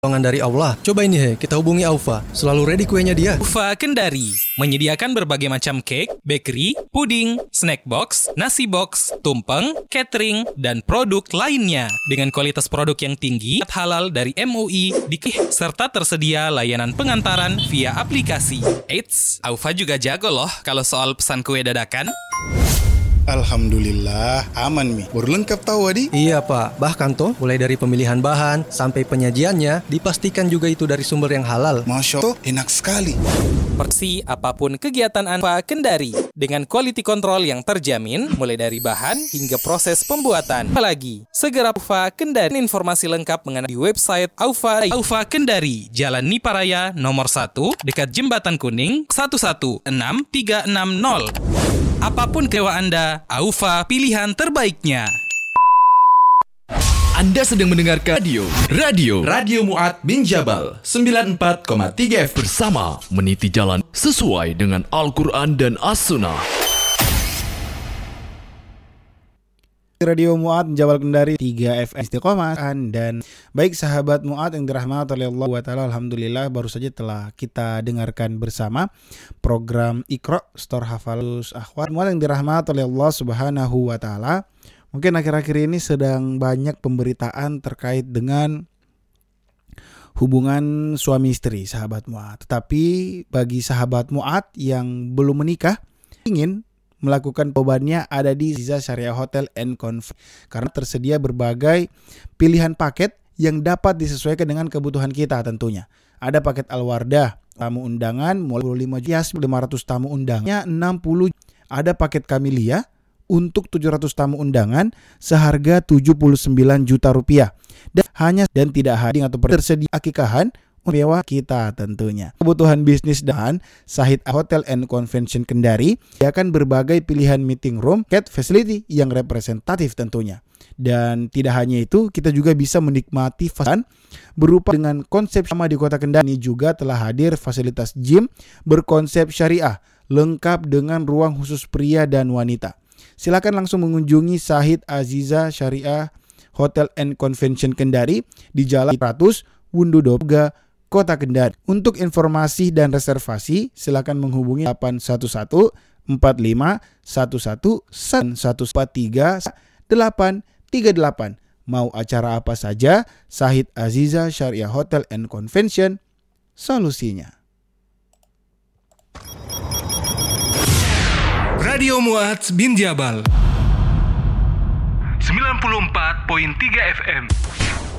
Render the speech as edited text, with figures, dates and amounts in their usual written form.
Pertolongan dari Allah. Coba ini kita hubungi Aufa. Selalu ready kuenya dia. Aufa Kendari menyediakan berbagai macam cake, bakery, puding, snack box, nasi box, tumpeng, catering, dan produk lainnya dengan kualitas produk yang tinggi, halal dari MUI, serta tersedia layanan pengantaran via aplikasi. Eits, Aufa juga jago loh kalau soal pesan kue dadakan. Alhamdulillah, aman Mi. Baru lengkap tahu Adi? Iya Pak, bahkan toh mulai dari pemilihan bahan sampai penyajiannya dipastikan juga itu dari sumber yang halal. Masya Allah, enak sekali. Persi apapun kegiatan Aufa Kendari dengan quality control yang terjamin mulai dari bahan hingga proses pembuatan. Apalagi, segera Aufa Kendari. Informasi lengkap mengenai di website Aufa Kendari, Jalan Niparaya nomor 1 dekat Jembatan Kuning 116360. Apapun kewa Anda, Aufa pilihan terbaiknya. Anda sedang mendengarkan Radio Mu'ad bin Jabal 94,3 FM bersama meniti jalan sesuai dengan Al-Quran dan As-Sunnah. Radio Mu'ad Jabal Kendari 3 FM Istiqomah. Dan baik sahabat Mu'ad yang dirahmati oleh Allah Ta'ala, alhamdulillah baru saja telah kita dengarkan bersama program Iqra Store Hafalus Akhwat Mu'ad yang dirahmati oleh Allah Subhanahu wa Ta'ala. Mungkin akhir-akhir ini sedang banyak pemberitaan terkait dengan hubungan suami istri sahabat Mu'ad. Tetapi bagi sahabat Mu'ad yang belum menikah ingin melakukan tobatnya ada di Aziza Syariah Hotel and Conference karena tersedia berbagai pilihan paket yang dapat disesuaikan dengan kebutuhan kita tentunya. Ada paket Al-Wardah, tamu undangan mulai 500 tamu undangannya 60. Ada paket Kamilia untuk 700 tamu undangan seharga 79 juta rupiah. Dan tidak hadir atau tersedia akikahan mewah kita tentunya. Kebutuhan bisnis dan Sahid Hotel and Convention Kendari akan berbagai pilihan meeting room, cat facility yang representatif tentunya. Dan tidak hanya itu, kita juga bisa menikmati fasilitas berupa dengan konsep sama di Kota Kendari. Ini juga telah hadir fasilitas gym berkonsep syariah, lengkap dengan ruang khusus pria dan wanita. Silakan langsung mengunjungi Sahid Aziza Syariah Hotel and Convention Kendari di Jalan 100 Wundu Dobga, Kota Kendari. Untuk informasi dan reservasi, silakan menghubungi 811 45 11 143 838. Mau acara apa saja, Sahid Aziza Syariah Hotel and Convention, solusinya. Radio Mu'ad bin Jabal 94,3 FM.